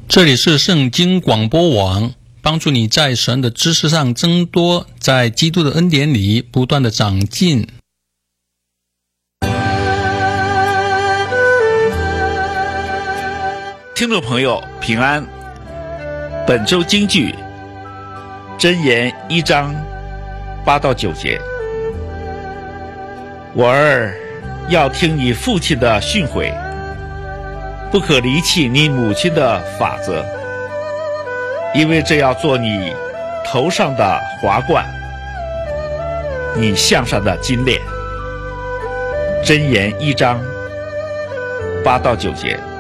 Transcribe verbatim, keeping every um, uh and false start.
这里是圣经广播网，帮助你在神的知识上增多，在基督的恩典里不断的长进。 听众朋友平安，本周金句箴言一章八到九节。我儿，要听你父亲的训诲，不可离弃你母亲的法则，因为这要做你头上的华冠，你项上的金链。箴言一章八到九节。